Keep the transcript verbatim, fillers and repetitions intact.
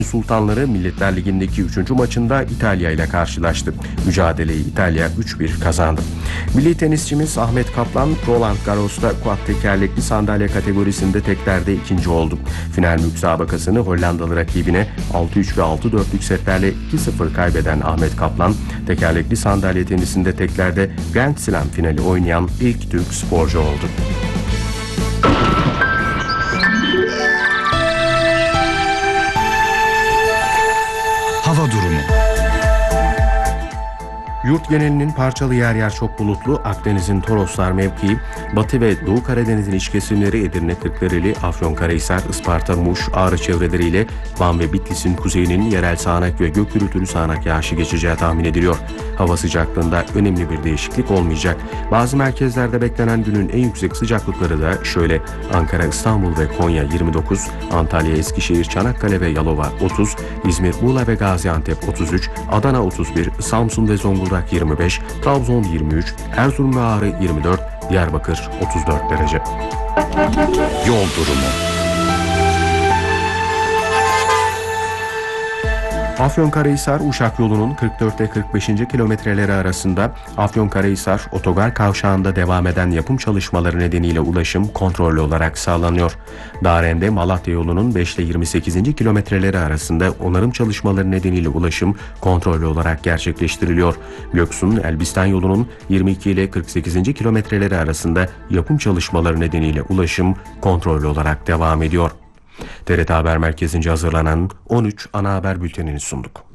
Sultanları Milletler Ligi'ndeki üçüncü maçında İtalya ile karşılaştı. Mücadeleyi İtalya üç bir kazandı. Milli tenisçimiz Ahmet Kaplan, Roland Garros'ta quad tekerlekli sandalye kategorisinde teklerde ikinci oldu. Final müsabakasını Hollandalı rakibine altı üç ve altı dörtlük setlerle iki sıfır kaybeden Ahmet Kaplan, tekerlekli sandalye tenisinde teklerde Grand Slam finali oynayan ilk Türk sporcu oldu. Hava durumu. Yurt genelinin parçalı yer yer çok bulutlu, Akdeniz'in Toroslar mevkii, Batı ve Doğu Karadeniz'in iç kesimleri Edirne, Kırklareli, Afyonkarahisar, Isparta, Muş, Ağrı çevreleriyle Van ve Bitlis'in kuzeyinin yerel sağanak ve gök gürültülü sağanak yağışı geçeceği tahmin ediliyor. Hava sıcaklığında önemli bir değişiklik olmayacak. Bazı merkezlerde beklenen günün en yüksek sıcaklıkları da şöyle: Ankara, İstanbul ve Konya yirmi dokuz, Antalya, Eskişehir, Çanakkale ve Yalova otuz, İzmir, Muğla ve Gaziantep otuz üç, Adana otuz bir, Samsun ve Zonguldak yirmi beş, Trabzon yirmi üç, Erzurum ve Ağrı yirmi dört, Diyarbakır otuz dört derece. Yol durumu. Afyonkarahisar-Uşak yolunun kırk dört ile kırk beş. kilometreleri arasında Afyonkarahisar otogar kavşağında devam eden yapım çalışmaları nedeniyle ulaşım kontrollü olarak sağlanıyor. Darende-Malatya yolunun beş ile yirmi sekiz. kilometreleri arasında onarım çalışmaları nedeniyle ulaşım kontrollü olarak gerçekleştiriliyor. Göksun-Elbistan yolunun yirmi iki ile kırk sekiz. kilometreleri arasında yapım çalışmaları nedeniyle ulaşım kontrollü olarak devam ediyor. T R T Haber Merkezi'nce hazırlanan on üç ana haber bültenini sunduk.